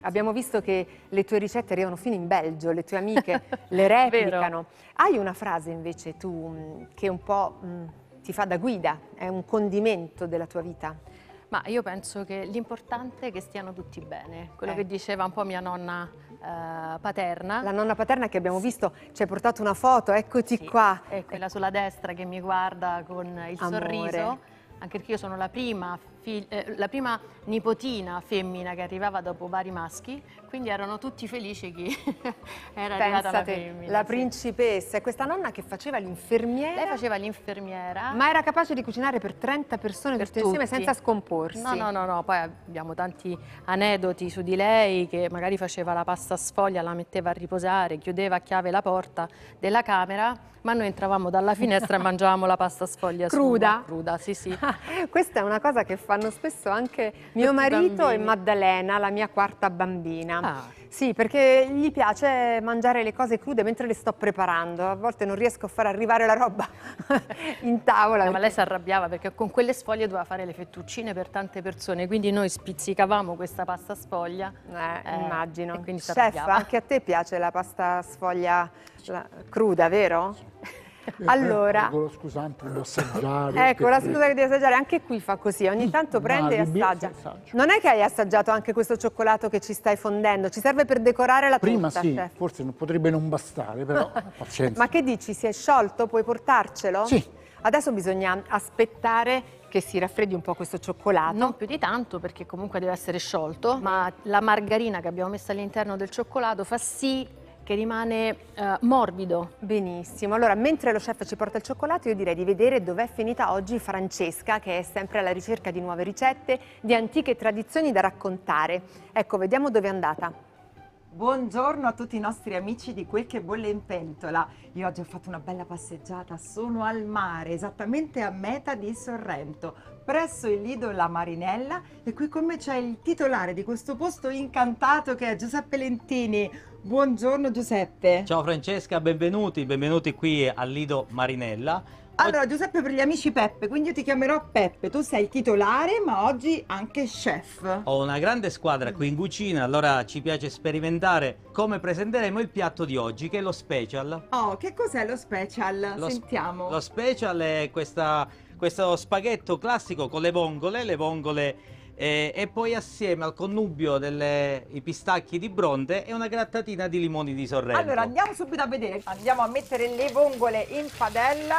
Abbiamo visto che le tue ricette arrivano fino in Belgio, le tue amiche le replicano. Hai una frase invece tu che un po' ti fa da guida, è un condimento della tua vita? Ma io penso che l'importante è che stiano tutti bene, quello che diceva un po' mia nonna paterna. La nonna paterna che abbiamo visto ci ha portato una foto, eccoti qua. È quella sulla destra che mi guarda con il sorriso, anche perché io sono la prima nipotina femmina che arrivava dopo vari maschi, quindi erano tutti felici che era arrivata la femmina. La principessa, e questa nonna che faceva l'infermiera. Lei faceva l'infermiera. Ma era capace di cucinare per 30 persone tutte insieme senza scomporsi. No, poi abbiamo tanti aneddoti su di lei, che magari faceva la pasta sfoglia, la metteva a riposare, chiudeva a chiave la porta della camera, ma noi entravamo dalla finestra e mangiavamo la pasta sfoglia cruda? Cruda, sì. Questa è una cosa che fanno spesso anche mio marito e Maddalena, la mia quarta bambina. Sì, perché gli piace mangiare le cose crude mentre le sto preparando. A volte non riesco a far arrivare la roba in tavola. Ma lei si arrabbiava perché con quelle sfoglie doveva fare le fettuccine per tante persone, quindi noi spizzicavamo questa pasta sfoglia. Immagino. E quindi si Chef, arrabbiava. anche a te piace la pasta sfoglia cruda, vero? Allora, con lo scusante devo assaggiare. ecco, la scusa che devi assaggiare, anche qui fa così, ogni tanto prende e assaggia. Non è che hai assaggiato anche questo cioccolato che ci stai fondendo? Ci serve per decorare la torta, Prima sì, chef. forse potrebbe non bastare, però pazienza. Ma che dici, si è sciolto? Puoi portarcelo? Sì. Adesso bisogna aspettare che si raffreddi un po' questo cioccolato. Non più di tanto, perché comunque deve essere sciolto, ma la margarina che abbiamo messo all'interno del cioccolato fa sì che rimane morbido. Benissimo, allora mentre lo chef ci porta il cioccolato io direi di vedere dov'è finita oggi Francesca, che è sempre alla ricerca di nuove ricette, di antiche tradizioni da raccontare. Ecco, vediamo dove è andata. Buongiorno a tutti i nostri amici di Quel che bolle in pentola. Io oggi ho fatto una bella passeggiata, sono al mare, esattamente a metà di Sorrento, presso il Lido La Marinella, e qui con me c'è il titolare di questo posto incantato che è Giuseppe Lentini. Buongiorno Giuseppe. Ciao Francesca, benvenuti qui al Lido Marinella. Allora Giuseppe, per gli amici Peppe, quindi io ti chiamerò Peppe, tu sei il titolare ma oggi anche chef. Ho una grande squadra qui in cucina, allora ci piace sperimentare come presenteremo il piatto di oggi, che è lo special. Oh, che cos'è lo special? Sentiamo. Lo special è questo spaghetto classico con le vongole e poi assieme al connubio i pistacchi di Bronte e una grattatina di limoni di Sorrento. Allora andiamo subito a vedere, andiamo a mettere le vongole in padella.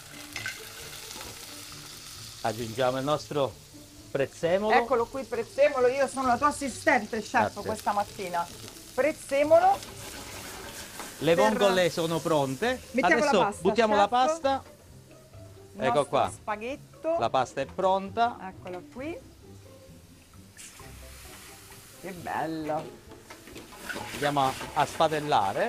Aggiungiamo il nostro prezzemolo. Eccolo qui il prezzemolo, io sono la tua assistente chef. Grazie. Questa mattina. Prezzemolo. Le vongole sono pronte. Mettiamo Adesso la pasta, buttiamo chef. la pasta. Ecco qua. Spaghetto. La pasta è pronta. Eccola qui. Che bello. Andiamo a spadellare.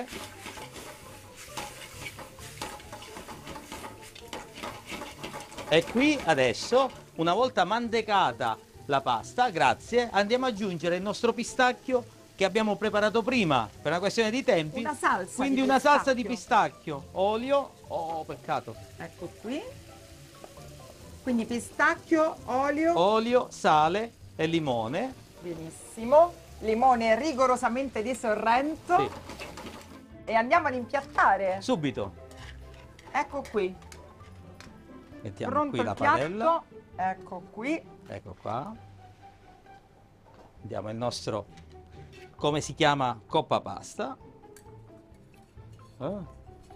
E qui adesso, una volta mantecata la pasta, grazie, andiamo ad aggiungere il nostro pistacchio che abbiamo preparato prima per una questione di tempi. Una salsa. Quindi di una salsa di pistacchio. pistacchio, olio, oh peccato, Ecco qui. Quindi pistacchio, olio, sale e limone. Benissimo. Limone rigorosamente di Sorrento. Sì. E andiamo ad impiattare. Subito Ecco qui. mettiamo Pronto qui il la piatto. padella. Ecco qui. Ecco qua. Andiamo il nostro, come si chiama, coppa pasta. Ah.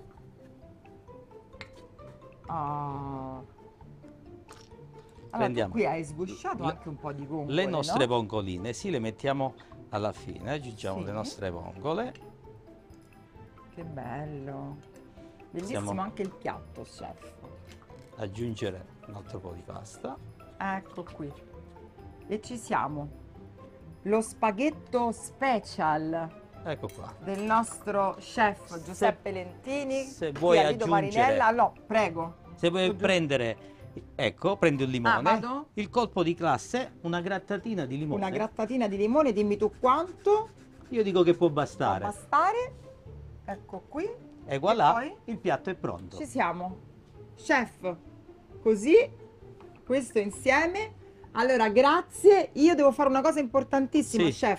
Allora, tu Prendiamo qui hai sgusciato anche un po' di vongole, le nostre no? vongoline, sì, le mettiamo alla fine, aggiungiamo Sì. le nostre vongole. Che bello. Bellissimo Siamo- anche il piatto, chef. Aggiungere un altro po' di pasta. Ecco qui. E ci siamo. Lo spaghetto special Ecco qua. del nostro chef Giuseppe Lentini. se qui vuoi a Lido aggiungere- Marinella. No, prego. Se vuoi prendere, ecco, prendi un limone, vado? il colpo di classe, una grattatina di limone. Una grattatina di limone, dimmi tu quanto Io dico che può può bastare. bastare. Ecco qui. E voilà, E poi? il piatto è pronto. Ci siamo. Chef, così, questo insieme. Allora, grazie. Io devo fare una cosa importantissima, Sì. chef.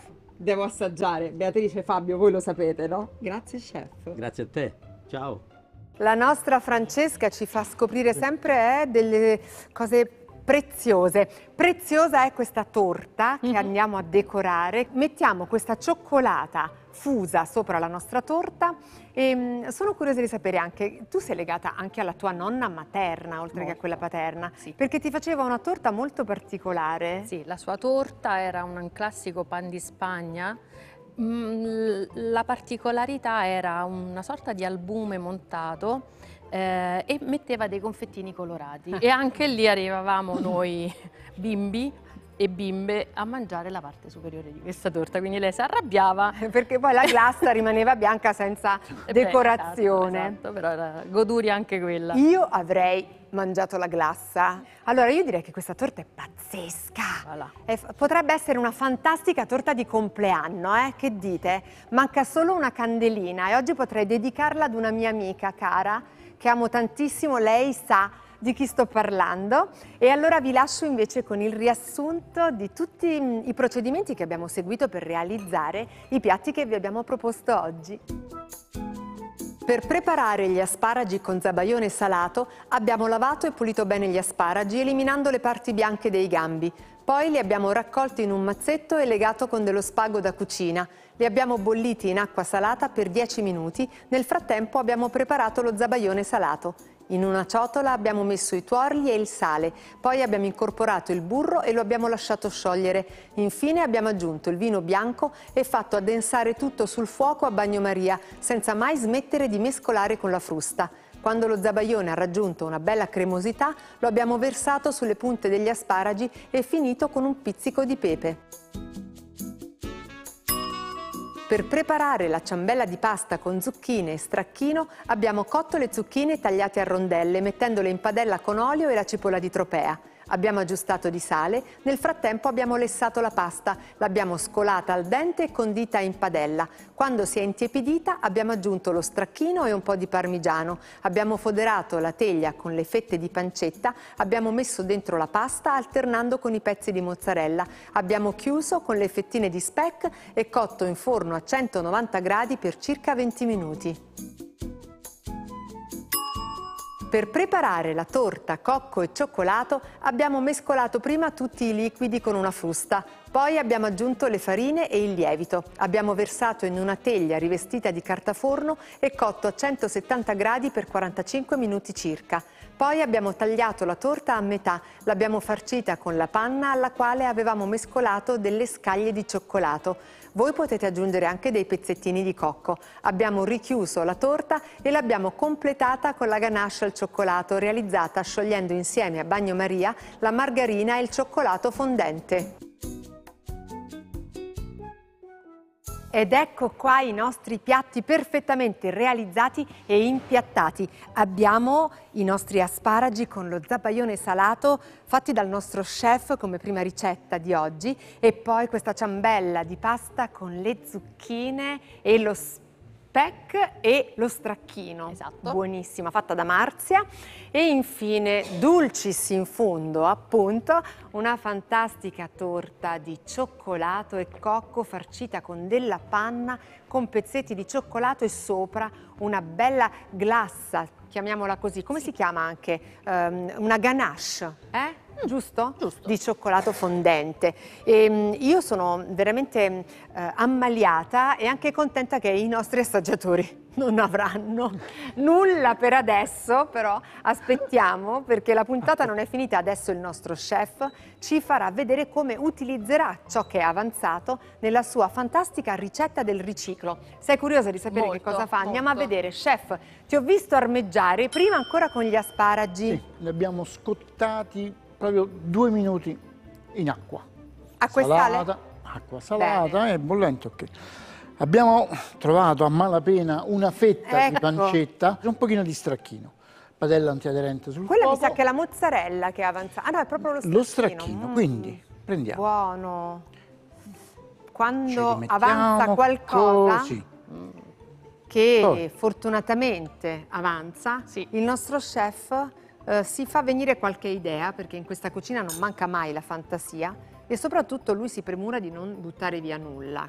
devo assaggiare. Beatrice e Fabio, voi lo sapete, no? Grazie chef. Grazie a te. Ciao. La nostra Francesca ci fa scoprire sempre delle cose preziose. Preziosa è questa torta che andiamo a decorare. Mettiamo questa cioccolata fusa sopra la nostra torta e sono curiosa di sapere anche, tu sei legata anche alla tua nonna materna oltre che a quella paterna, sì. Perché ti faceva una torta molto particolare. Sì, la sua torta era un classico pan di Spagna. La particolarità era una sorta di albume montato e metteva dei confettini colorati e anche lì arrivavamo noi bimbi e bimbe a mangiare la parte superiore di questa torta, quindi lei si arrabbiava Perché poi la glassa rimaneva bianca senza decorazione. Esatto, però era goduria anche quella. Io avrei mangiato la glassa. Allora io direi che questa torta è pazzesca. Voilà. Potrebbe essere una fantastica torta di compleanno, Che dite? Manca solo una candelina e oggi potrei dedicarla ad una mia amica cara che amo tantissimo, lei sa di chi sto parlando. E allora vi lascio invece con il riassunto di tutti i procedimenti che abbiamo seguito per realizzare i piatti che vi abbiamo proposto oggi. Per preparare gli asparagi con zabaione salato abbiamo lavato e pulito bene gli asparagi eliminando le parti bianche dei gambi. Poi li abbiamo raccolti in un mazzetto e legato con dello spago da cucina. Li abbiamo bolliti in acqua salata per 10 minuti. Nel frattempo abbiamo preparato lo zabaione salato. In una ciotola abbiamo messo i tuorli e il sale, poi abbiamo incorporato il burro e lo abbiamo lasciato sciogliere. Infine abbiamo aggiunto il vino bianco e fatto addensare tutto sul fuoco a bagnomaria, senza mai smettere di mescolare con la frusta. Quando lo zabaione ha raggiunto una bella cremosità, lo abbiamo versato sulle punte degli asparagi e finito con un pizzico di pepe. Per preparare la ciambella di pasta con zucchine e stracchino abbiamo cotto le zucchine tagliate a rondelle mettendole in padella con olio e la cipolla di tropea. Abbiamo aggiustato di sale, nel frattempo abbiamo lessato la pasta, l'abbiamo scolata al dente e condita in padella. Quando si è intiepidita abbiamo aggiunto lo stracchino e un po' di parmigiano. Abbiamo foderato la teglia con le fette di pancetta, abbiamo messo dentro la pasta alternando con i pezzi di mozzarella. Abbiamo chiuso con le fettine di speck e cotto in forno a 190 gradi per circa 20 minuti. Per preparare la torta cocco e cioccolato abbiamo mescolato prima tutti i liquidi con una frusta, poi abbiamo aggiunto le farine e il lievito. Abbiamo versato in una teglia rivestita di cartaforno e cotto a 170 gradi per 45 minuti circa. Poi abbiamo tagliato la torta a metà, l'abbiamo farcita con la panna alla quale avevamo mescolato delle scaglie di cioccolato. Voi potete aggiungere anche dei pezzettini di cocco. Abbiamo richiuso la torta e l'abbiamo completata con la ganache al cioccolato, realizzata sciogliendo insieme a bagnomaria la margarina e il cioccolato fondente. Ed ecco qua i nostri piatti perfettamente realizzati e impiattati. Abbiamo i nostri asparagi con lo zabaione salato fatti dal nostro chef come prima ricetta di oggi e poi questa ciambella di pasta con le zucchine e lo speck e lo stracchino. Esatto. Buonissima, fatta da Marzia. E infine, dulcis in fondo, appunto, una fantastica torta di cioccolato e cocco farcita con della panna, con pezzetti di cioccolato e sopra una bella glassa, chiamiamola così. Come si chiama anche? Una ganache, Giusto? Giusto. Di cioccolato fondente. E, io sono veramente ammaliata e anche contenta che i nostri assaggiatori non avranno nulla per adesso, però aspettiamo perché la puntata non è finita. Adesso il nostro chef ci farà vedere come utilizzerà ciò che è avanzato nella sua fantastica ricetta del riciclo. Sei curiosa di sapere che cosa fa? Andiamo a vedere. Chef, ti ho visto armeggiare prima ancora con gli asparagi. Sì, li abbiamo scottati proprio 2 minuti in acqua. Acqua e sale? Acqua salata e bollente, ok. Abbiamo trovato a malapena una fetta di pancetta, un pochino di stracchino, padella antiaderente sul Quella fuoco. mi sa che è la mozzarella che è avanzata. Ah no, è proprio lo stracchino. Lo stracchino, quindi prendiamo. Buono. Ci Quando rimettiamo avanza qualcosa così. che Poi. fortunatamente avanza, Sì. il nostro chef si fa venire qualche idea, perché in questa cucina non manca mai la fantasia e soprattutto lui si premura di non buttare via nulla.